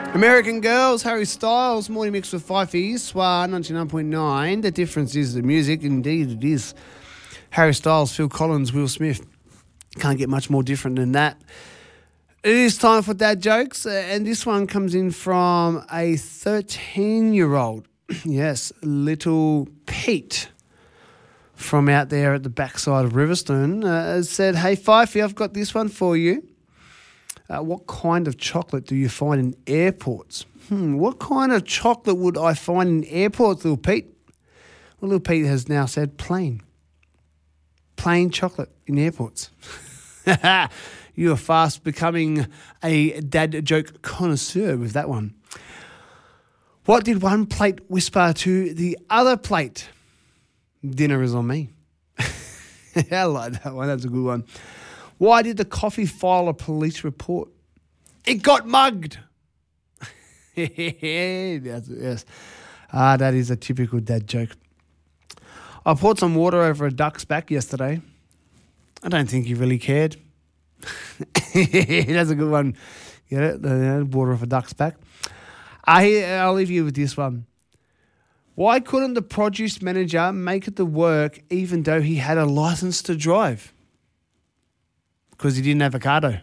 American Girls, Harry Styles, Morning Mix with Fifey, Swar 99.9. The difference is the music. Indeed, it is. Harry Styles, Phil Collins, Will Smith. Can't get much more different than that. It is time for dad jokes, and this one comes in from a 13-year-old. Yes, little Pete from out there at the backside of Riverstone said, "Hey, Fifey, I've got this one for you. What kind of chocolate do you find in airports?" What kind of chocolate would I find in airports, little Pete? Well, little Pete has now said plain. Plain chocolate in airports. You are fast becoming a dad joke connoisseur with that one. What did one plate whisper to the other plate? Dinner is on me. I like that one. That's a good one. Why did the coffee file a police report? It got mugged. Yes. That is a typical dad joke. I poured some water over a duck's back yesterday. I don't think he really cared. That's a good one. Get it? The water off a duck's back. I'll leave you with this one. Why couldn't the produce manager make it to work even though he had a license to drive? Because he didn't have a cardo.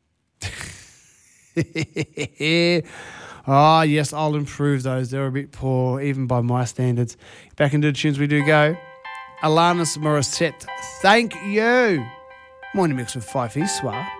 Oh, yes, I'll improve those. They're a bit poor, even by my standards. Back into the tunes we do go. Alanis Morissette, thank you. Morning Mix with Fifey Swar.